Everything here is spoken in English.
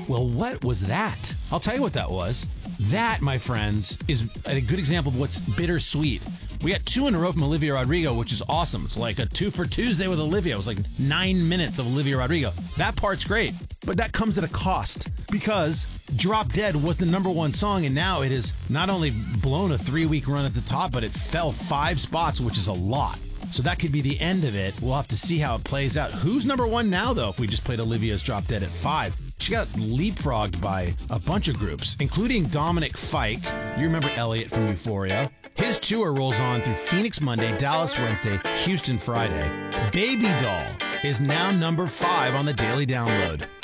Well, what was that? I'll tell you what that was. That, my friends, is a good example of what's bittersweet. We got 2 in a row from Olivia Rodrigo, which is awesome. It's like a 2 for Tuesday with Olivia. It was like 9 minutes of Olivia Rodrigo. That part's great, but that comes at a cost because Drop Dead was the #1 song, and now it has not only blown a 3-week run at the top, but it fell 5 spots, which is a lot. So that could be the end of it. We'll have to see how it plays out. Who's #1 now, though, if we just played Olivia's Drop Dead at 5? She got leapfrogged by a bunch of groups, including Dominic Fike. You remember Elliot from Euphoria. His tour rolls on through Phoenix Monday, Dallas Wednesday, Houston Friday. Baby Doll is now #5 on the Daily Download.